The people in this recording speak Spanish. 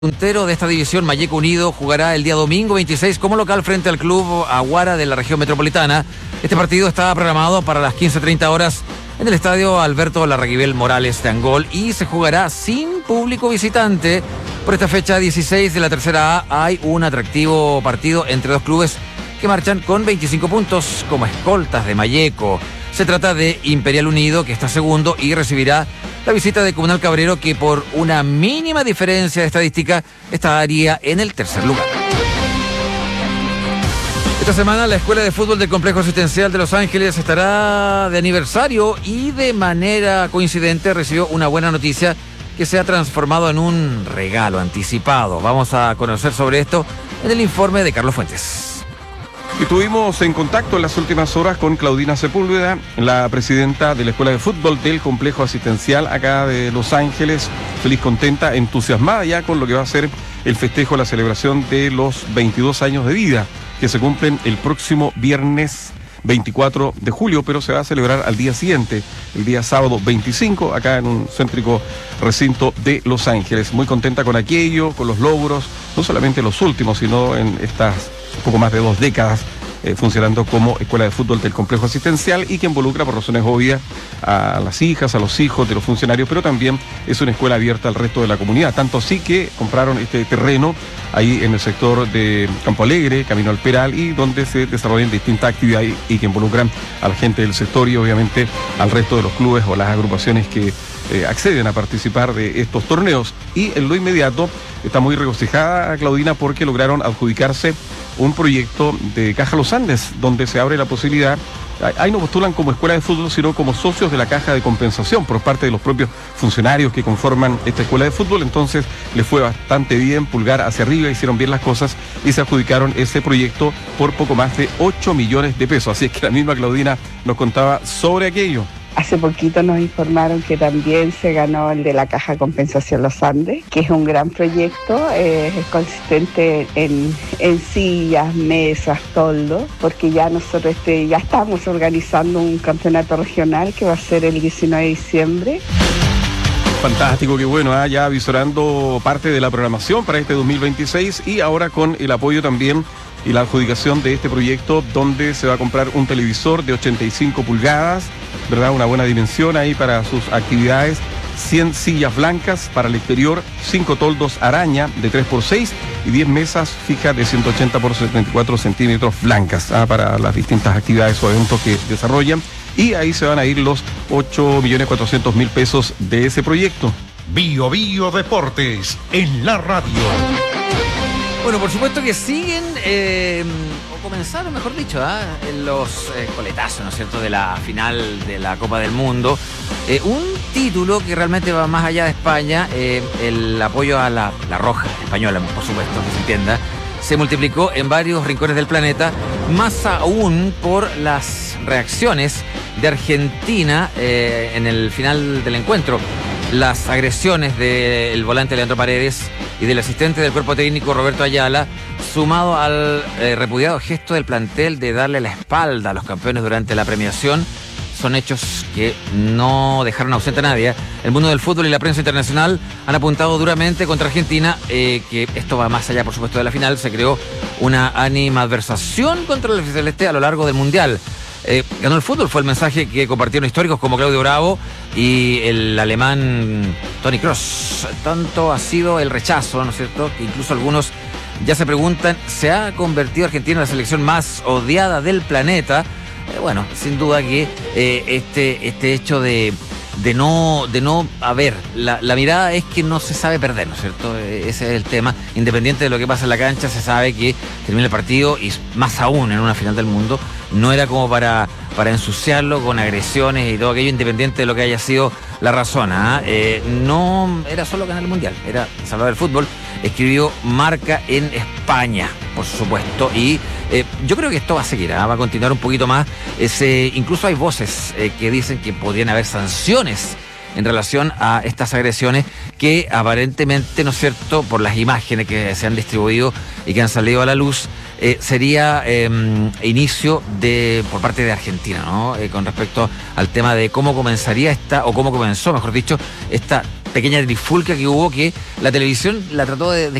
Puntero de esta división, Malleco Unido, jugará el día domingo 26 como local frente al club Aguara de la región metropolitana. Este partido está programado para las 15:30 horas en el estadio Alberto Larraguibel Morales de Angol y se jugará sin público visitante. Por esta fecha 16 de la tercera A hay un atractivo partido entre dos clubes que marchan con 25 puntos como escoltas de Malleco. Se trata de Imperial Unido, que está segundo y recibirá la visita de Comunal Cabrero, que por una mínima diferencia de estadística estaría en el tercer lugar. Esta semana la Escuela de Fútbol del Complejo Asistencial de Los Ángeles estará de aniversario y de manera coincidente recibió una buena noticia que se ha transformado en un regalo anticipado. Vamos a conocer sobre esto en el informe de Carlos Fuentes. Estuvimos en contacto en las últimas horas con Claudina Sepúlveda, la presidenta de la Escuela de Fútbol del Complejo Asistencial acá de Los Ángeles. Feliz, contenta, entusiasmada ya con lo que va a ser el festejo, la celebración de los 22 años de vida, que se cumplen el próximo viernes 24 de julio, pero se va a celebrar al día siguiente, el día sábado 25, acá en un céntrico recinto de Los Ángeles. Muy contenta con aquello, con los logros, no solamente los últimos, sino en estas poco más de 2 décadas funcionando como escuela de fútbol del complejo asistencial y que involucra por razones obvias a las hijas, a los hijos de los funcionarios, pero también es una escuela abierta al resto de la comunidad. Tanto así que compraron este terreno ahí en el sector de Campo Alegre, Camino al Peral, y donde se desarrollan distintas actividades y que involucran a la gente del sector y obviamente al resto de los clubes o las agrupaciones que acceden a participar de estos torneos. Y en lo inmediato está muy regocijada Claudina porque lograron adjudicarse un proyecto de Caja Los Andes, donde se abre la posibilidad, ahí no postulan como escuela de fútbol, sino como socios de la caja de compensación por parte de los propios funcionarios que conforman esta escuela de fútbol. Entonces les fue bastante bien, pulgar hacia arriba, hicieron bien las cosas y se adjudicaron ese proyecto por poco más de 8 millones de pesos. Así es que la misma Claudina nos contaba sobre aquello. Hace poquito nos informaron que también se ganó el de la Caja Compensación Los Andes, que es un gran proyecto, es consistente en sillas, mesas, toldos, porque ya nosotros ya estamos organizando un campeonato regional que va a ser el 19 de diciembre. Fantástico, qué bueno, ya visorando parte de la programación para este 2026 y ahora con el apoyo también y la adjudicación de este proyecto donde se va a comprar un televisor de 85 pulgadas, ¿verdad? Una buena dimensión ahí para sus actividades, 100 sillas blancas para el exterior, 5 toldos araña de 3x6 y 10 mesas fijas de 180 por 74 centímetros blancas para las distintas actividades o eventos que desarrollan. Y ahí se van a ir los 8.400.000 pesos de ese proyecto. Bio Deportes en la radio. Bueno, por supuesto que siguen, o comenzaron, mejor dicho, los coletazos, ¿no es cierto?, de la final de la Copa del Mundo. Un título que realmente va más allá de España, el apoyo a la Roja española, por supuesto, que se entienda, se multiplicó en varios rincones del planeta, más aún por las reacciones de Argentina en el final del encuentro. Las agresiones del volante Leandro Paredes y del asistente del cuerpo técnico Roberto Ayala, sumado al repudiado gesto del plantel de darle la espalda a los campeones durante la premiación, son hechos que no dejaron ausente a nadie. El mundo del fútbol y la prensa internacional han apuntado duramente contra Argentina, que esto va más allá, por supuesto, de la final. Se creó una animadversación contra el celeste a lo largo del Mundial. Ganó el fútbol, fue el mensaje que compartieron históricos como Claudio Bravo y el alemán Toni Kroos. Tanto ha sido el rechazo, ¿no es cierto?, que incluso algunos ya se preguntan, ¿se ha convertido Argentina en la selección más odiada del planeta? Bueno, sin duda que este hecho de no, a ver, la mirada es que no se sabe perder, ¿no es cierto? Ese es el tema. Independiente de lo que pasa en la cancha, se sabe que termina el partido y más aún en una final del mundo. No era como para ensuciarlo con agresiones y todo aquello, independiente de lo que haya sido la razón. No era solo ganar el Mundial, era salvar el fútbol. Escribió marca en España, por supuesto, y yo creo que esto va a seguir, va a continuar un poquito más. Incluso hay voces que dicen que podrían haber sanciones en relación a estas agresiones que aparentemente, ¿no es cierto?, por las imágenes que se han distribuido y que han salido a la luz, sería inicio por parte de Argentina, ¿no? Con respecto al tema de cómo comenzaría o cómo comenzó, mejor dicho, esta pequeña trifulca que hubo, que la televisión la trató de